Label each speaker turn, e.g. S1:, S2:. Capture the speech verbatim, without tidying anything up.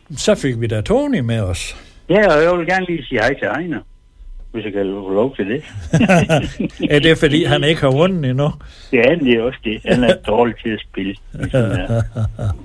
S1: Så fik vi da Tony med os.
S2: Ja, og jeg vil gerne lige sige hej til Ejner, hvis jeg kan få lov til det.
S1: Er det, fordi han ikke har vundet endnu?
S2: Ja, det er også det. Han er dårlig til at spille. Ligesom